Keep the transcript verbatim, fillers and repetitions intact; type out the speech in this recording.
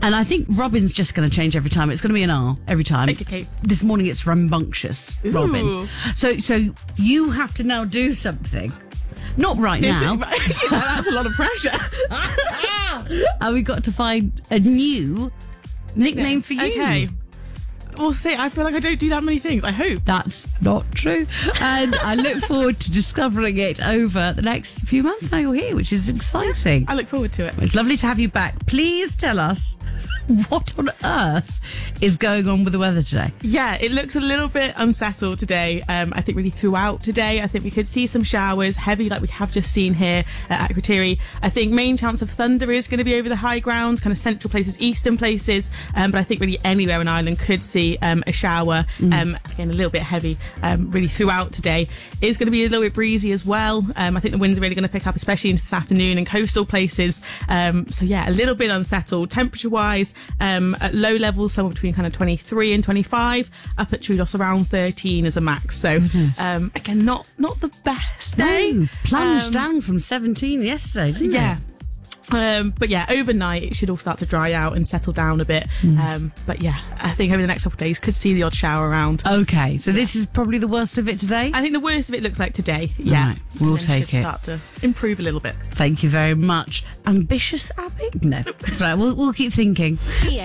And I think Robin's just going to change every time. It's going to be an R every time. Okay. This morning it's rambunctious, Ooh. Robin. So so you have to now do something. Not right This now. Is, that's a lot of pressure. And we got to find a new nickname for you. Okay. We'll see. I feel like I don't do that many things. I hope. That's not true. And I look forward to discovering it over the next few months now you're here, which is exciting. I look forward to it. It's lovely to have you back. Please tell us what on earth is going on with the weather today. Yeah, it looks a little bit unsettled today. Um, I think really throughout today, I think we could see some showers, heavy like we have just seen here at Akrotiri. I think main chance of thunder is going to be over the high grounds, kind of central places, eastern places. Um, but I think really anywhere in Ireland could see um, a shower. Mm. Um, again, a little bit heavy um, really throughout today. It's going to be a little bit breezy as well. Um, I think the winds are really going to pick up, especially into this afternoon in coastal places. Um, so yeah, a little bit unsettled. Temperature-wise, um, at low levels, somewhere between kind of twenty-three and twenty-five, up at Troodos around thirteen as a max. So um, again, not not the best day. No, plunged um, down from seventeen yesterday, didn't yeah. it? Um, but yeah, overnight it should all start to dry out and settle down a bit. Mm. Um, but yeah, I think over the next couple of days could see the odd shower around. Okay, so this is probably the worst of it today? I think the worst of it looks like today. Yeah, right, we'll and then take should it. Start to improve a little bit. Thank you very much. Ambitious, Abby? No, that's right. We'll we'll keep thinking.